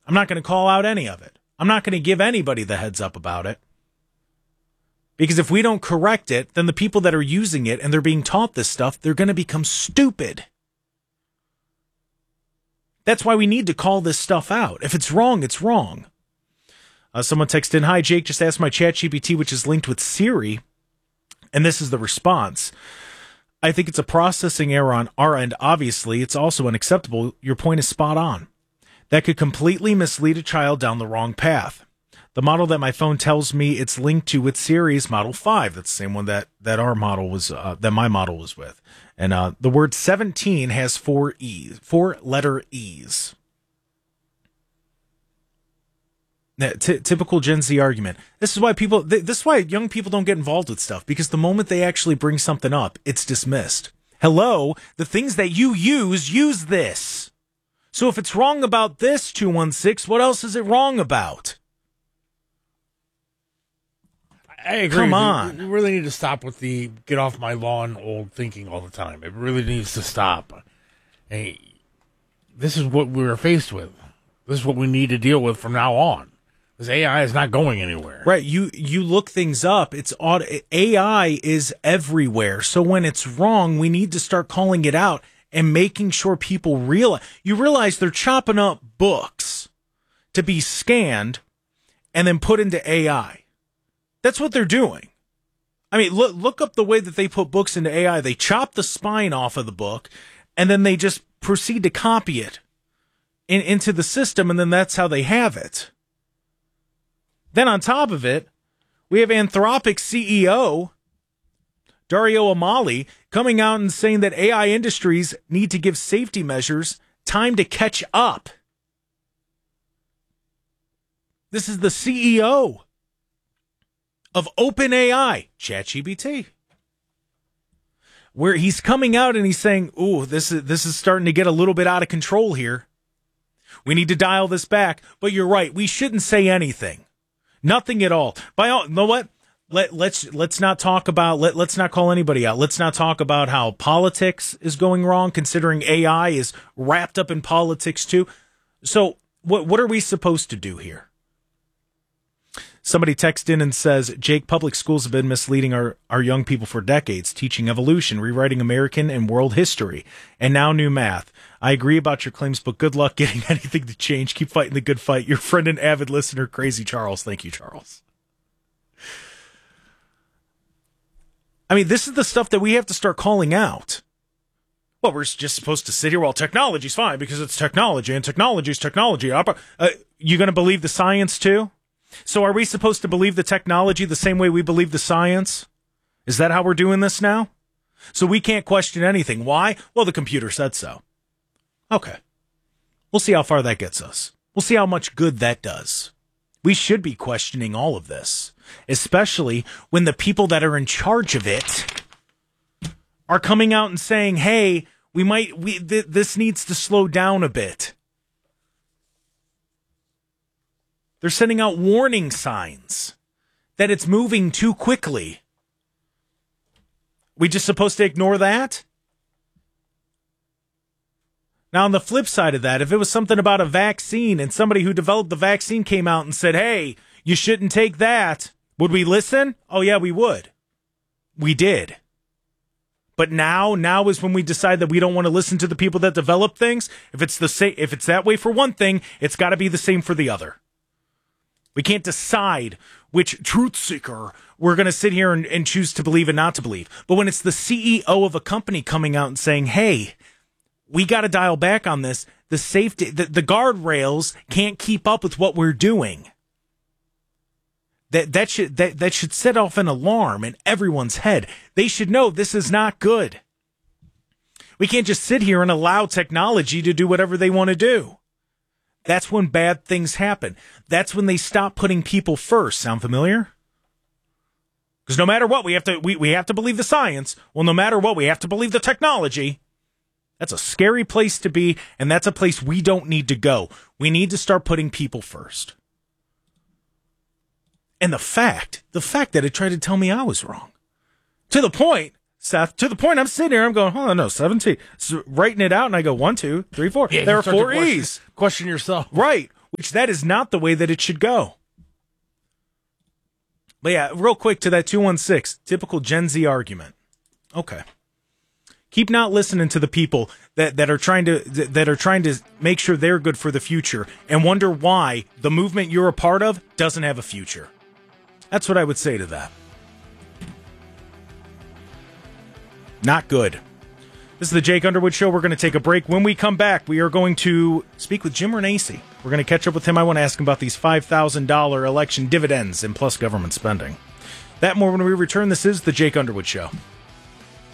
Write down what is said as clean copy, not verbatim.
I'm not going to call out any of it. I'm not going to give anybody the heads up about it. Because if we don't correct it, then the people that are using it and they're being taught this stuff, they're going to become stupid. That's why we need to call this stuff out. If it's wrong, it's wrong. Someone texted in, "Hi, Jake, just asked my ChatGPT, which is linked with Siri." And this is the response. "I think it's a processing error on our end. Obviously, it's also unacceptable. Your point is spot on. That could completely mislead a child down the wrong path. The model that my phone tells me it's linked to with Siri is Model 5. That's the same one that our model was, that my model was with. And the word 17 has 4-letter E's. Typical Gen Z argument. This is why this is why young people don't get involved with stuff, because the moment they actually bring something up, it's dismissed. Hello, the things that you use this. So if it's wrong about this, 216, what else is it wrong about? I agree. Come on. We really need to stop with the get off my lawn old thinking all the time. It really needs to stop. Hey, this is what we're faced with. This is what we need to deal with from now on. Because AI is not going anywhere. Right. You look things up. AI is everywhere. So when it's wrong, we need to start calling it out and making sure people realize. You realize they're chopping up books to be scanned and then put into AI. That's what they're doing. I mean, look up the way that they put books into AI. They chop the spine off of the book, and then they just proceed to copy it into the system, and then that's how they have it. Then on top of it, we have Anthropic CEO Dario Amali coming out and saying that AI industries need to give safety measures time to catch up. This is the CEO of OpenAI, ChatGPT, where he's coming out and he's saying, "Ooh, this is starting to get a little bit out of control here. We need to dial this back." But you're right, we shouldn't say anything, nothing at all. You know what? Let's not talk about. Let's not call anybody out. Let's not talk about how politics is going wrong, considering AI is wrapped up in politics too. So what are we supposed to do here? Somebody texted in and says, "Jake, public schools have been misleading our young people for decades, teaching evolution, rewriting American and world history, and now new math. I agree about your claims, but good luck getting anything to change. Keep fighting the good fight. Your friend and avid listener, Crazy Charles." Thank you, Charles. I mean, this is the stuff that we have to start calling out. Well, we're just supposed to sit here, well, technology's fine because it's technology, and technology's technology. You going to believe the science too? So are we supposed to believe the technology the same way we believe the science? Is that how we're doing this now? So we can't question anything. Why? Well, the computer said so. Okay. We'll see how far that gets us. We'll see how much good that does. We should be questioning all of this, especially when the people that are in charge of it are coming out and saying, "Hey, this needs to slow down a bit." They're sending out warning signs that it's moving too quickly. We just supposed to ignore that? Now, on the flip side of that, if it was something about a vaccine and somebody who developed the vaccine came out and said, "Hey, you shouldn't take that," would we listen? Oh, yeah, we would. We did. But now is when we decide that we don't want to listen to the people that develop things. If it's that way for one thing, it's got to be the same for the other. We can't decide which truth seeker we're going to sit here and choose to believe and not to believe. But when it's the CEO of a company coming out and saying, "Hey, we got to dial back on this. The safety, the guardrails can't keep up with what we're doing." That should set off an alarm in everyone's head. They should know this is not good. We can't just sit here and allow technology to do whatever they want to do. That's when bad things happen. That's when they stop putting people first. Sound familiar? Because no matter what, we have to believe the science. Well, no matter what, we have to believe the technology. That's a scary place to be, and that's a place we don't need to go. We need to start putting people first. And the fact that it tried to tell me I was wrong. To the point, Seth, I'm sitting here, I'm going, "Oh, no, 17. So writing it out, and I go, 1, 2, 3, 4. Yeah, there are 4 E's. Question yourself. Right. which that is not the way that it should go. But yeah, real quick to that 216, typical Gen Z argument. Okay. Keep not listening to the people that are trying to make sure they're good for the future and wonder why the movement you're a part of doesn't have a future. That's what I would say to that. Not good. This is the Jake Underwood Show. We're going to take a break. When we come back, we are going to speak with Jim Renacci. We're going to catch up with him. I want to ask him about these $5,000 election dividends and plus government spending. That more when we return. This is the Jake Underwood Show.